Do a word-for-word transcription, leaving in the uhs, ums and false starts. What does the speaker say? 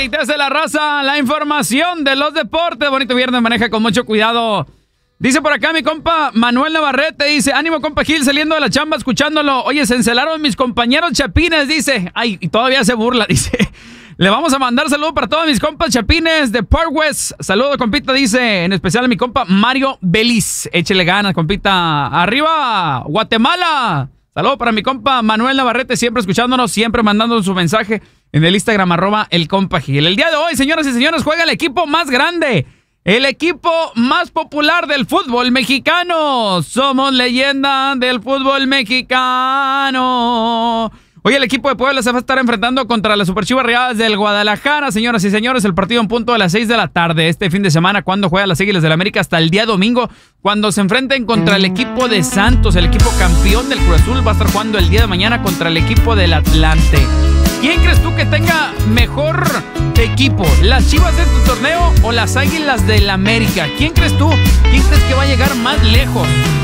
Deportes de la Raza, la información de los deportes. Bonito viernes, maneja con mucho cuidado. Dice por acá mi compa Manuel Navarrete, dice, ánimo compa Gil, saliendo de la chamba, escuchándolo. Oye, se encelaron mis compañeros chapines, dice. Ay, y todavía se burla, dice. Le vamos a mandar saludos para todos mis compas chapines de Park West. Saludos, compita, dice, en especial a mi compa Mario Belis. Échele ganas, compita. Arriba, Guatemala. Saludos para mi compa Manuel Navarrete, siempre escuchándonos, siempre mandando su mensaje en el Instagram, arroba el compa Gil. El día de hoy, señoras y señores, juega el equipo más grande, el equipo más popular del fútbol mexicano. Somos leyenda del fútbol mexicano. Hoy el equipo de Puebla se va a estar enfrentando contra las Superchivas Rayadas del Guadalajara. Señoras y señores, el partido en punto de las seis de la tarde este fin de semana, cuando juega las Águilas del América, hasta el día domingo, cuando se enfrenten contra el equipo de Santos, el equipo campeón del Cruz Azul. Va a estar jugando el día de mañana contra el equipo del Atlante. ¿Quién crees tú que tenga mejor equipo? ¿Las Chivas de tu torneo o las Águilas del América? ¿Quién crees tú? ¿Quién crees que va a llegar más lejos?